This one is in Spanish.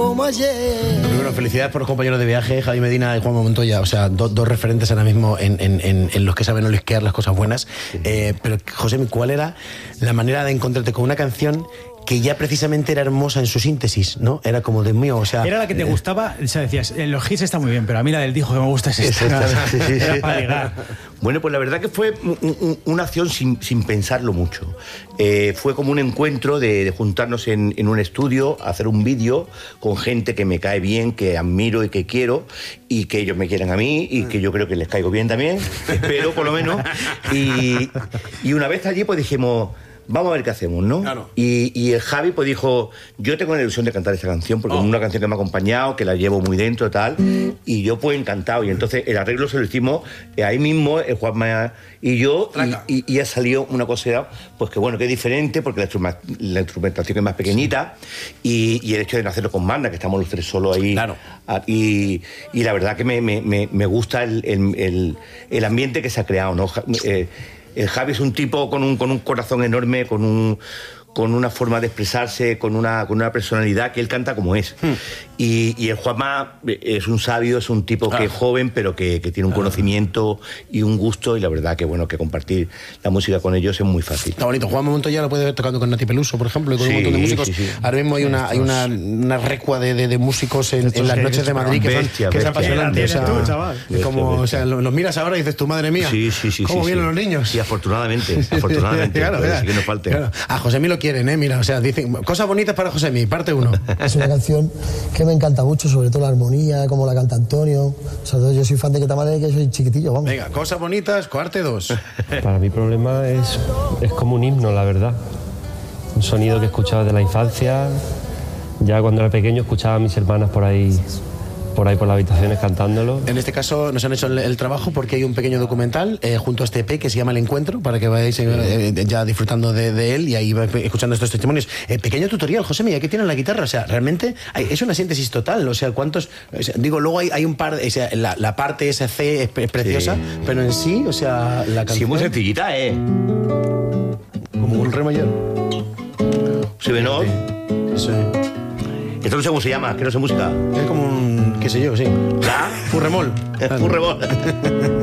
como ayer. Bueno, felicidades por los compañeros de viaje, Javi Medina y Juanma Montoya, o sea, dos referentes ahora mismo en los que saben olisquear las cosas buenas. Pero, José, ¿cuál era la manera de encontrarte con una canción que ya precisamente era hermosa en su síntesis, ¿no? Era como de mío, o sea... Era la que te gustaba, o sea, decías, los hits está muy bien, pero a mí la del dijo que me gusta es esta. Era para ligar. Bueno, pues la verdad que fue una acción sin pensarlo mucho. Fue como un encuentro de juntarnos en un estudio, hacer un vídeo con gente que me cae bien, que admiro y que quiero, y que ellos me quieran a mí, y que yo creo que les caigo bien también, espero por lo menos. Y una vez allí pues dijimos... Vamos a ver qué hacemos, ¿no? Claro. Y el Javi pues dijo, yo tengo la ilusión de cantar esta canción porque es una canción que me ha acompañado, que la llevo muy dentro y tal, y yo pues encantado. Y entonces el arreglo se lo hicimos ahí mismo, el Juanma y yo, y ha salido una cosa pues que bueno, que es diferente porque la instrumentación es más pequeñita y el hecho de no hacerlo con banda, que estamos los tres solos ahí. Claro. Y la verdad que me gusta el ambiente que se ha creado, ¿no? El Javi es un tipo con un corazón enorme, con una forma de expresarse, con una personalidad que él canta como es. Y el Juanma es un sabio, es un tipo que es joven, pero que tiene un conocimiento y un gusto, y la verdad que bueno, que compartir la música con ellos es muy fácil. Está bonito. Juanma Montoya lo puede ver tocando con Nati Peluso, por ejemplo, y con un montón de músicos. Sí. Ahora mismo hay una recua de músicos en las noches de Madrid que es apasionante. O sea, tú, chaval. O sea, los miras ahora y dices, tu madre mía, Sí. ¿cómo vienen los niños? Sí, afortunadamente. Claro, Así que no falte. Claro. A Josemi lo quieren, mira, o sea, dicen cosas bonitas para Josemi, parte 1. Es una canción que me encanta mucho, sobre todo la armonía, como la canta Antonio. Sobre todo yo soy fan de Quetamare, que soy chiquitillo, vamos. Venga, cosas bonitas, parte 2. Para mí Problema es como un himno, la verdad. Un sonido que escuchaba desde la infancia. Ya cuando era pequeño escuchaba a mis hermanas por ahí por las habitaciones cantándolo. En este caso nos han hecho el trabajo porque hay un pequeño documental junto a este EP que se llama El Encuentro, para que vayáis ya disfrutando de él y ahí escuchando estos testimonios. Pequeño tutorial, José, mira, ¿qué tiene la guitarra? O sea, realmente es una síntesis total. O sea, ¿cuántos...? O sea, digo, luego hay un par... O sea, la parte esa C es preciosa, pero en sí, o sea, la canción... Sí, muy sencillita, Como un re mayor. Si menor. Sí. Esto no sé cómo se llama, que no sé música. Es como un... qué sé yo, sí. ¿La? Furremol. Furremol.